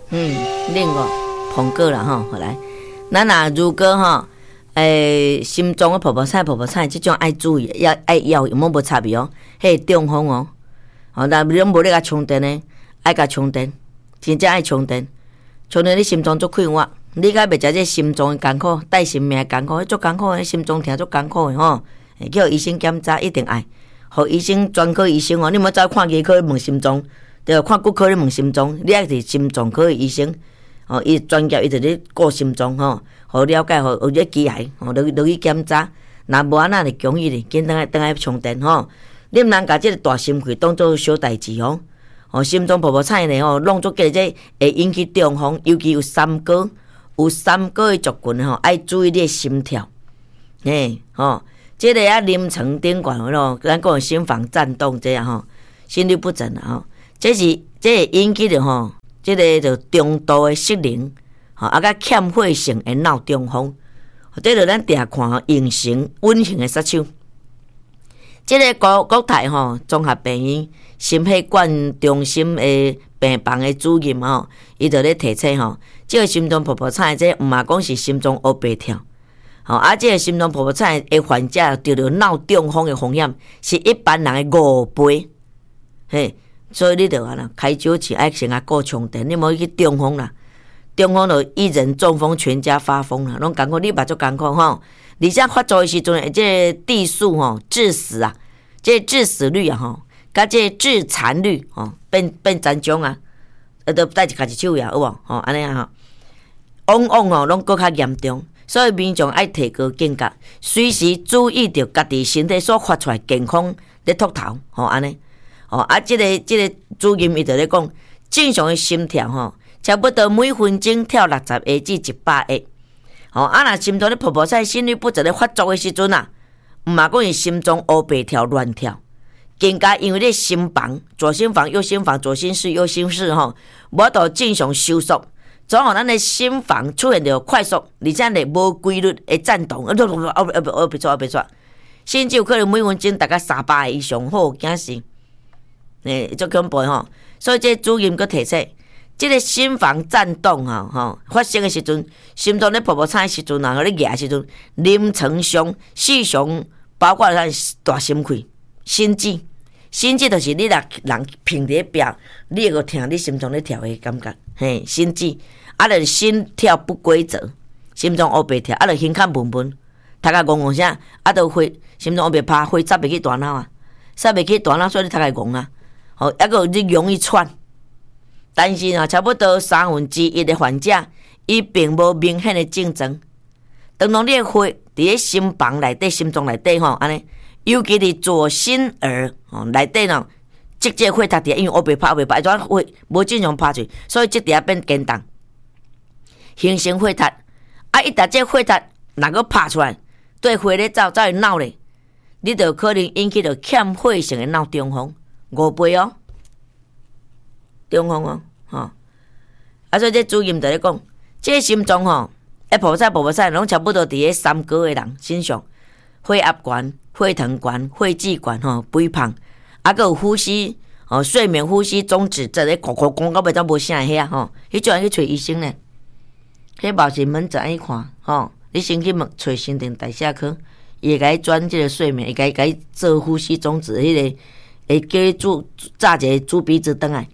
另外碰过啦吼，好来，咱如果吼，心脏的泡泡菜，这种爱注意，要有无插味哦，迄中风哦，那你无咧甲充电呢，爱甲充电，真正爱充电，你心脏足快活，你甲袂食这心脏的艰苦，带性命的艰苦，足艰苦的心脏疼足艰苦的吼，叫医生检查一定爱，互医生专科医生哦，你莫走看牙科问心脏。对，看骨科咧问心脏，你爱是心脏科的医生，伊专业伊就咧顾心脏吼，互了解，互有咧机械，落去检查。若无安那就强伊咧，紧等来充电吼。你毋通甲即个大心肺当做小代志哦。心脏泡泡菜呢吼，弄足计这会引起中风，尤其有三高的族群吼，爱注意你的心跳。即个临床顶悬咯，咱讲心房颤动这样吼，心律不整吼。这会引起着吼，这个就中度的失灵，甲欠血性会闹中风，这就咱定看形成稳型的杀手。这个国泰吼综合病院心血管中心的病房的主任吼，伊就咧提醒吼，这个心脏泡泡菜这毋嘛讲是心脏黑白跳，这个心脏泡泡菜的患者得到闹中风的风险是一般人的5倍，嘿。所以你就啦，开酒前爱先顾充电，你莫去中风啦。中风就一人中风，全家发疯啦，拢艰苦，你目足艰苦吼。而且发作的时阵，这地数吼致死啊，这致死率啊吼，甲这致残率吼变严重啊，都带一家己手呀，有无？安尼啊吼，往吼拢搁较严重。所以民众爱提高警觉，随时注意着家己身体所发出来健康咧秃头，安尼。这个主任伊就咧讲，正常的心跳吼，差不多每分钟跳60下至100下。若心脏咧泡泡菜心律不整咧发作的时阵啊，毋嘛讲是心脏黑白跳乱跳，更加因为咧心房、左心房、右心房、左心室、右心室吼，无到正常收缩，总互咱的心房出现着快速，而且咧无规律的颤动，别错，甚至有可能每分钟大概300下以上，好惊死。足恐怖吼！所以这主任佫提醒，这个心房颤动发生的时阵，心脏咧泡泡菜的时阵啊，咧压的时阵，临床上时常包括咱大心悸、心悸就是你若人平伫表，你会个听你心脏咧跳的感觉，心悸，就是心跳不规则，心脏黑白跳，就胸腔闷闷，头壳戆啥，就心脏黑白拍，血插袂去大脑啊，插袂去大脑，所以你头壳戆啊。还佫你容易喘，但是差不多1/3的患者，伊并无明显的症状。当你的血伫咧心房内底、心脏内底安尼，尤其是左心耳内底即个血塔伫，因为黑白拍，怎血无正常拍出，所以即底变坚重，形成血塔。一旦这血塔若佫拍出来，对血咧走去脑咧，你就可能引起着欠血性的脑中风。5倍哦，中风哦，所以这主任就咧讲，这心脏泡泡菜，拢差不多伫咧3高的人身上，血压悬、血糖悬、血脂悬肥胖，佫有呼吸睡眠呼吸中止症咧，讲到尾都无啥遐迄种去找医生呢，迄嘛是门诊爱看你先去找新陈代谢科，伊会甲你转这个睡眠，会甲你做呼吸中止迄个。会叫你炸一个猪鼻子转来，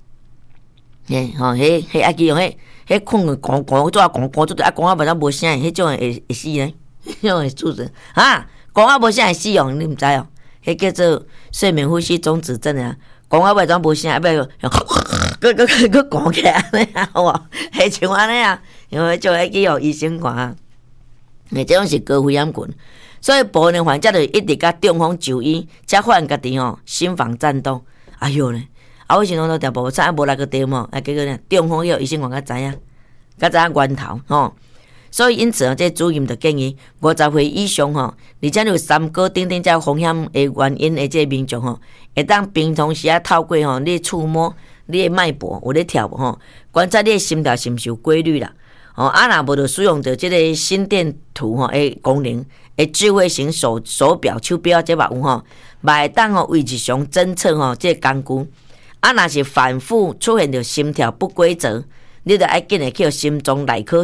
迄爱去用迄困讲做讲尾都无声，迄种会死呢，迄种会猝死讲无声会死用，你毋知哦？迄叫做睡眠呼吸中止症啊，讲尾都无声，要佮讲起来安尼好无？迄像安尼啊，因为就爱去互医生看啊，这种是高危险群。所以部分患者就一直甲中风就医，才发现家己心房颤动。哎哟呢，为什么都条无菜无来个点嘛？结果呢，中风以后医生讲较知影源头所以因此这主任就建议50岁以上而且有3高等等这风险的原因的这民众会当平常时透过你触摸你的脉搏有咧跳无观察你的心跳是毋是有规律啦。若无就使用着这个心电图的功能。智慧型手表、手表这嘛有嘛会当为日常侦测这工具。若是反复出现着心跳不规则， 你著爱紧诶去心脏内科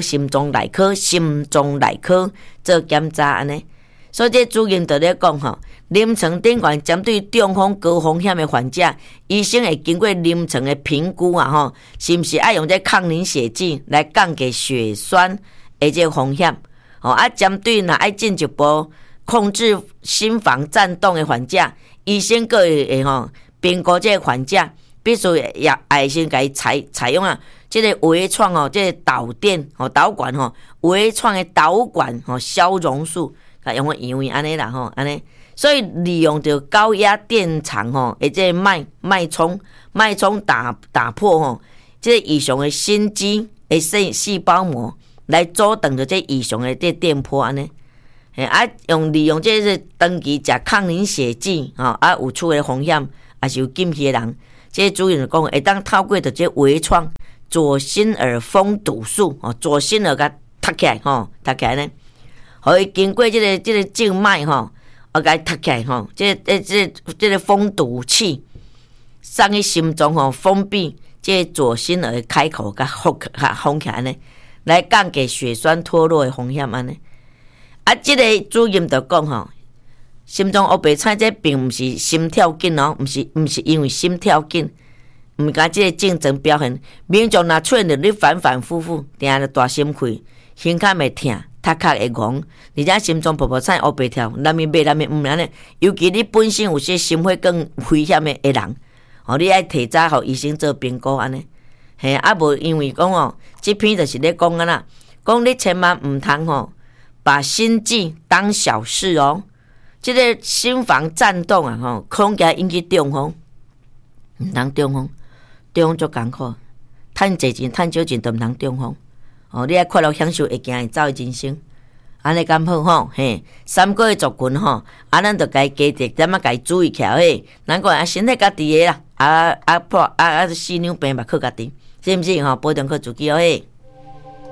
做检查安尼。所以这主任就咧讲吼，临床顶悬针对中风高风险的患者，医生会经过临床的评估啊吼，是毋是爱用这抗凝血剂来降低血栓的这风险？哦啊，针对若爱进一步控制心房颤动的患者，医生个会吼评估这个患者，必须也爱先甲伊采用啊，这个微创哦，这个导电哦导管吼，微创的导管吼消融术。甲用个样安尼啦吼，安尼，所以利用着高压电场吼，或者脉冲打破吼，这个异常的心肌的细胞膜来阻断着这异常的这电波安尼，利用这个长期食抗凝血剂吼，有出的风险，也是有禁忌的人，这个主任讲会当透过着这微创左心耳封堵术哦，左心耳甲塌起来吼，塌起来呢。互伊经过这个静脉吼，甲伊塌起来吼，这个封堵器送去心脏吼，封闭这左心耳的开口甲封起来呢，来降低血栓脱落的风险安尼。啊，这个主任就讲吼，心脏黑白菜这并毋是心跳紧哦，毋是因为心跳紧，毋甲这个竞争表现，民众若出现着你反反复复，定着大心悸，胸坎会痛。头壳会戆，而且心脏噗噗产黑白跳，南面白南面毋安尼。尤其你本身有些心血管危险的人，哦，你爱提早互医生做评估安尼。嘿，啊无因为讲哦，这篇就是咧讲安那，讲你千万毋通吼，把心悸当小事哦。这个心房颤动啊吼，恐惊引起中风，毋通中风，中风足艰苦，趁济钱趁少钱都毋通中风。哦，你爱快乐享受会行会走的人生，安尼敢好吼？嘿，3个月族群吼，咱着该加点点仔，该注意起来嘿。难怪啊，身体家己的啦，4娘病嘛靠家己，是毋是吼？保重好自己哦嘿。